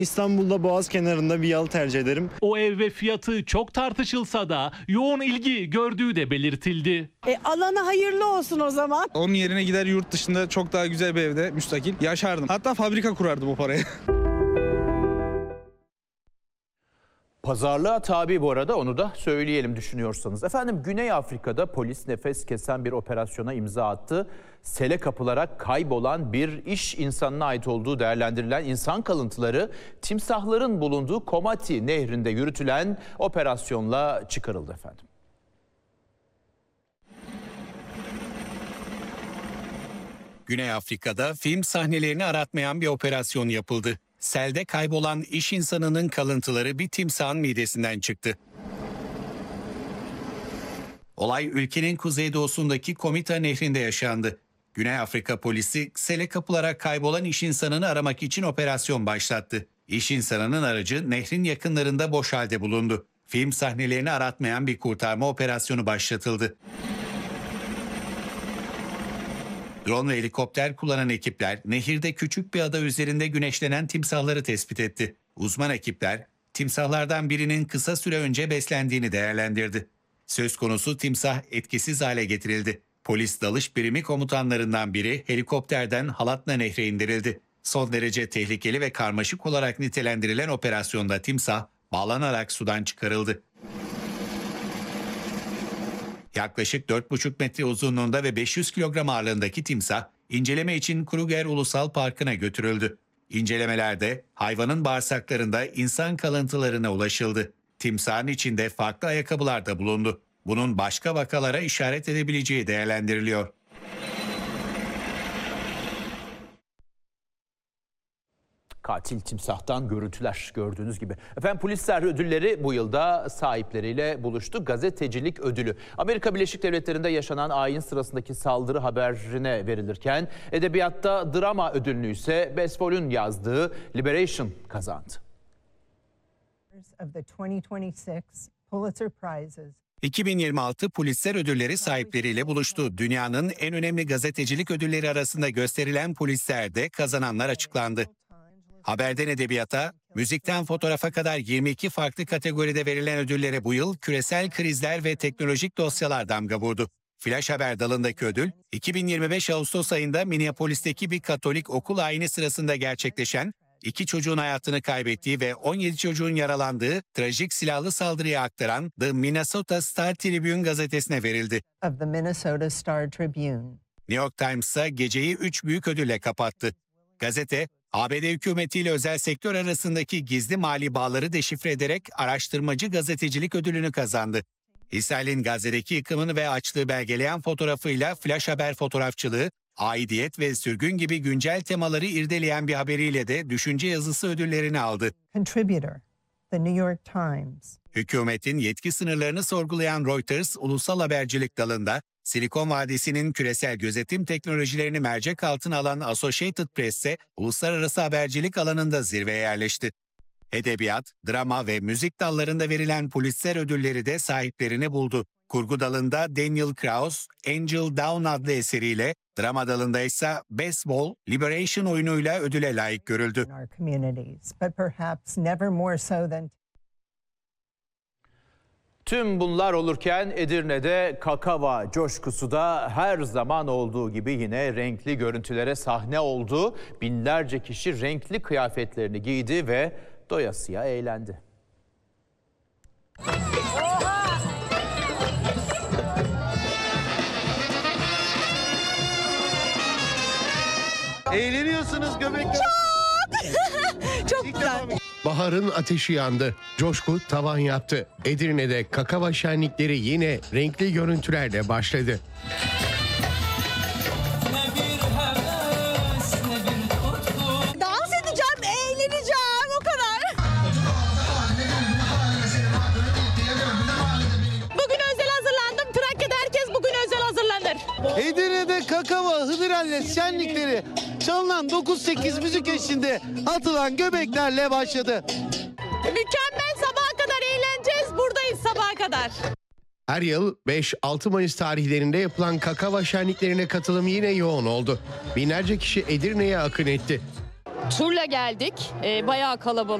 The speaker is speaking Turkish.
İstanbul'da Boğaz kenarında bir yalı tercih ederim. O ev ve fiyatı çok tartışılsa da yoğun ilgi gördüğü de belirtildi. Alana hayırlı olsun o zaman. Onun yerine gider yurt dışında çok daha güzel bir evde müstakil yaşardım. Hatta fabrika kurardım o paraya. Pazarlığa tabi bu arada, onu da söyleyelim düşünüyorsanız. Efendim, Güney Afrika'da polis nefes kesen bir operasyona imza attı. Sele kapılarak kaybolan bir iş insanına ait olduğu değerlendirilen insan kalıntıları timsahların bulunduğu Komati Nehri'nde yürütülen operasyonla çıkarıldı efendim. Güney Afrika'da film sahnelerini aratmayan bir operasyon yapıldı. Selde kaybolan iş insanının kalıntıları bir timsahın midesinden çıktı. Olay ülkenin kuzeydoğusundaki Komita Nehri'nde yaşandı. Güney Afrika polisi sele kapılarak kaybolan iş insanını aramak için operasyon başlattı. İş insanının aracı nehrin yakınlarında boş halde bulundu. Film sahnelerini aratmayan bir kurtarma operasyonu başlatıldı. Drone ve helikopter kullanan ekipler nehirde küçük bir ada üzerinde güneşlenen timsahları tespit etti. Uzman ekipler timsahlardan birinin kısa süre önce beslendiğini değerlendirdi. Söz konusu timsah etkisiz hale getirildi. Polis dalış birimi komutanlarından biri helikopterden Halatna Nehri'ne indirildi. Son derece tehlikeli ve karmaşık olarak nitelendirilen operasyonda timsah bağlanarak sudan çıkarıldı. Yaklaşık 4,5 metre uzunluğunda ve 500 kilogram ağırlığındaki timsah inceleme için Kruger Ulusal Parkı'na götürüldü. İncelemelerde hayvanın bağırsaklarında insan kalıntılarına ulaşıldı. Timsahın içinde farklı ayakkabılar da bulundu. Bunun başka vakalara işaret edebileceği değerlendiriliyor. Katil timsahtan görüntüler gördüğünüz gibi. Efendim, Pulitzer ödülleri bu yılda sahipleriyle buluştu. Gazetecilik ödülü Amerika Birleşik Devletleri'nde yaşanan ayin sırasındaki saldırı haberine verilirken edebiyatta drama ödülünü ise Baseball'ün yazdığı Liberation kazandı. 2026 Pulitzer ödülleri sahipleriyle buluştu. Dünyanın en önemli gazetecilik ödülleri arasında gösterilen Pulitzer'de kazananlar açıklandı. Haberden edebiyata, müzikten fotoğrafa kadar 22 farklı kategoride verilen ödüllere bu yıl küresel krizler ve teknolojik dosyalar damga vurdu. Flash haber dalındaki ödül, 2025 Ağustos ayında Minneapolis'teki bir Katolik okul ayini sırasında gerçekleşen, 2 çocuğun hayatını kaybettiği ve 17 çocuğun yaralandığı trajik silahlı saldırıya aktaran The Minnesota Star Tribune gazetesine verildi. New York Times ise geceyi 3 büyük ödülle kapattı. Gazete, ABD hükümetiyle özel sektör arasındaki gizli mali bağları deşifre ederek araştırmacı gazetecilik ödülünü kazandı. İsrail'in Gazze'deki yıkımını ve açlığı belgeleyen fotoğrafıyla flash haber fotoğrafçılığı, aidiyet ve sürgün gibi güncel temaları irdeleyen bir haberiyle de düşünce yazısı ödüllerini aldı. The New York Times. Hükümetin yetki sınırlarını sorgulayan Reuters, ulusal habercilik dalında Silikon Vadisi'nin küresel gözetim teknolojilerini mercek altına alan Associated Press ise uluslararası habercilik alanında zirveye yerleşti. Edebiyat, drama ve müzik dallarında verilen Pulitzer ödülleri de sahiplerini buldu. Kurgu dalında Daniel Kraus, Angel Down adlı eseriyle, drama dalında ise Baseball, Liberation oyunuyla ödüle layık görüldü. Tüm bunlar olurken Edirne'de kakava coşkusu da her zaman olduğu gibi yine renkli görüntülere sahne oldu. Binlerce kişi renkli kıyafetlerini giydi ve doyasıya eğlendi. Eğleniyorsunuz göbekler. Çok güzel. Baharın ateşi yandı. Coşku tavan yaptı. Edirne'de kakava şenlikleri yine renkli görüntülerle başladı. Dans edeceğim, eğleneceğim, o kadar. Bugün özel hazırlandım. Trakya'da herkes bugün özel hazırlanır. Edirne'de kakava, Hıdırellez şenlikleri çalınan 9-8 müzik eşliğinde atılan göbeklerle başladı. Mükemmel, sabaha kadar eğleneceğiz. Buradayız sabaha kadar. Her yıl 5-6 Mayıs tarihlerinde yapılan kakava şenliklerine katılım yine yoğun oldu. Binlerce kişi Edirne'ye akın etti. Turla geldik. Bayağı kalabalık.